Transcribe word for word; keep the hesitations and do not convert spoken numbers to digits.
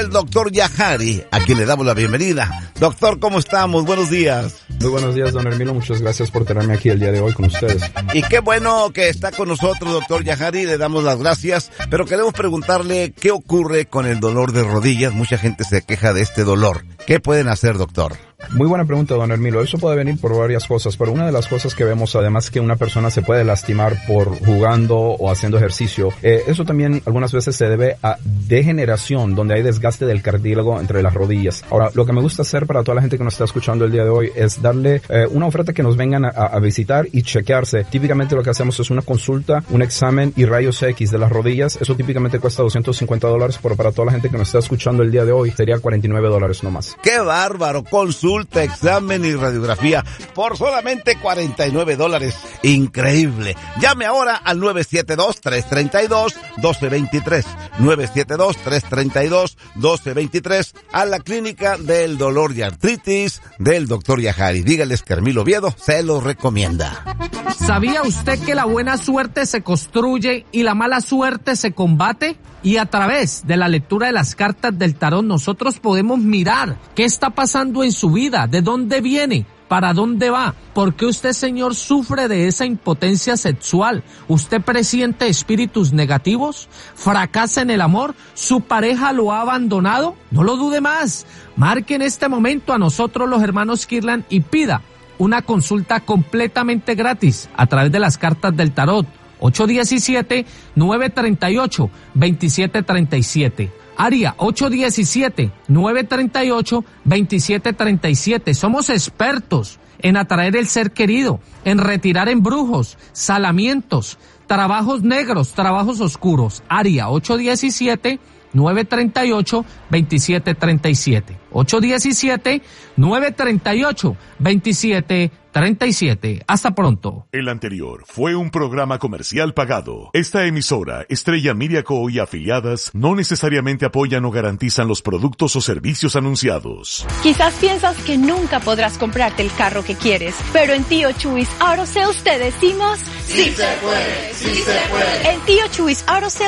El doctor Yajari, a quien le damos la bienvenida. Doctor, ¿cómo estamos? Buenos días. Muy buenos días, don Hermilo. Muchas gracias por tenerme aquí el día de hoy con ustedes. Y qué bueno que está con nosotros, doctor Yajari. Le damos las gracias, pero queremos preguntarle qué ocurre con el dolor de rodillas. Mucha gente se queja de este dolor. ¿Qué pueden hacer, doctor? Muy buena pregunta, don Hermilo. Eso puede venir por varias cosas, pero una de las cosas que vemos, además, que una persona se puede lastimar por jugando o haciendo ejercicio. Eh, eso también algunas veces se debe a degeneración, donde hay desgaste del cartílago entre las rodillas. Ahora, lo que me gusta hacer para toda la gente que nos está escuchando el día de hoy es darle eh, una oferta que nos vengan a, a visitar y chequearse. Típicamente lo que hacemos es una consulta, un examen y rayos X de las rodillas. Eso típicamente cuesta doscientos cincuenta dólares, pero para toda la gente que nos está escuchando el día de hoy sería cuarenta y nueve dólares nomás. ¡Qué bárbaro! Consulta, examen y radiografía por solamente cuarenta y nueve dólares. Increíble. Llame ahora al nueve siete dos, tres tres dos, uno dos dos tres. nueve siete dos, tres tres dos, uno dos dos tres a la clínica del dolor y artritis del doctor Yajari. Dígales que Hermilo Oviedo se lo recomienda. ¿Sabía usted que la buena suerte se construye y la mala suerte se combate? Y a través de la lectura de las cartas del tarot nosotros podemos mirar qué está pasando en su vida, de dónde viene, para dónde va, por qué usted, señor, sufre de esa impotencia sexual. ¿Usted presiente espíritus negativos? ¿Fracasa en el amor? ¿Su pareja lo ha abandonado? No lo dude más. Marque en este momento a nosotros los hermanos Kirlan y pida una consulta completamente gratis a través de las cartas del tarot. ocho uno siete, nueve tres ocho, dos siete tres siete. Área ocho uno siete, nueve tres ocho, dos siete tres siete. Somos expertos en atraer el ser querido, en retirar embrujos, salamientos, trabajos negros, trabajos oscuros. Área ocho uno siete, nueve tres ocho, dos siete tres siete. ocho uno siete, nueve tres ocho, dos siete treinta y siete. Hasta pronto. El anterior fue un programa comercial pagado. Esta emisora, Estrella Media Co. y afiliadas, no necesariamente apoyan o garantizan los productos o servicios anunciados. Quizás piensas que nunca podrás comprarte el carro que quieres, pero en Tío Chuys Auto Sales te decimos... ¡Sí se puede! ¡Sí se puede! En Tío Chuys Auto Sales